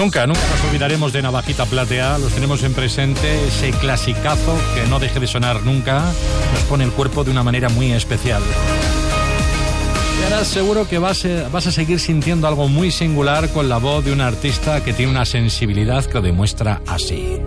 Nunca nos olvidaremos de Navajita Platea, los tenemos en presente, ese clasicazo que no deje de sonar nunca, nos pone el cuerpo de una manera muy especial. Y ahora seguro que vas a seguir sintiendo algo muy singular con la voz de un artista que tiene una sensibilidad que lo demuestra así.